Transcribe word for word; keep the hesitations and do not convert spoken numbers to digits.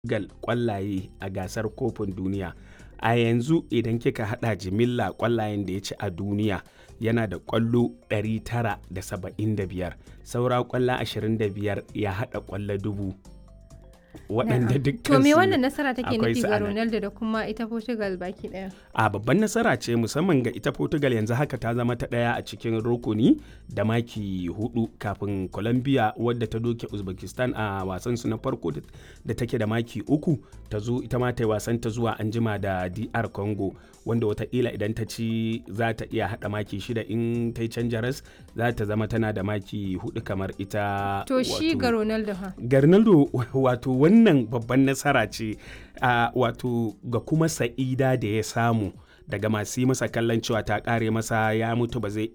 gal ƙwallaye a gasar kofin duniya. A yanzu idan kika haɗa jimilla ƙwallayen da ya ci a duniya yana da ƙwallo ɗari tara da saba'in da biyar, saura ƙwallo ashirin da biyar ya haɗa ƙwallo dubu. Waɗanda dukkan To me su wannan nasara take akwai nufi su ga a nan. Ronaldo da kuma ita Portugal baki ɗaya? A babban nasara ce musamman ga ita Portugal, yanzu haka ta zama ta ɗaya a cikin rukuni da maki hudu kafin Colombia wadda ta doke Uzbekistan a wasan su na farko da take da maki uku ta zo ita ma ta yi wasan ta zuwa anjima da D R Congo, wanda wataƙila idan ta ci za ta iya haɗa maki shida, in ta yi canja ras za ta zama tana da maki hudu kamar ita. To shi wato- ga Ronaldo ha? ga Ronaldo wato wannan babban nasara ce a wato ga kuma sa'ida da ya samu daga masu yi masa kallon cewa ta kare masa ya mutu ba zai